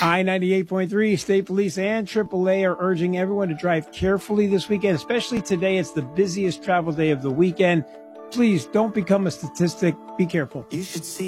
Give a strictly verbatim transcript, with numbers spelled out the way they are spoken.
I ninety-eight point three, State Police and triple A are urging everyone to drive carefully this weekend, especially today. It's the busiest travel day of the weekend. Please don't become a statistic. Be careful. You should see